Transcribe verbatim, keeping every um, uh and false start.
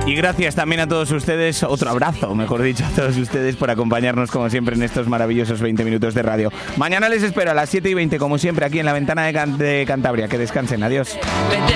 Y gracias también a todos ustedes, otro abrazo, mejor dicho, a todos ustedes por acompañarnos como siempre en estos maravillosos veinte minutos de radio. Mañana les espero a las siete y veinte como siempre aquí en La Ventana de, Can- de Cantabria. Que descansen, adiós.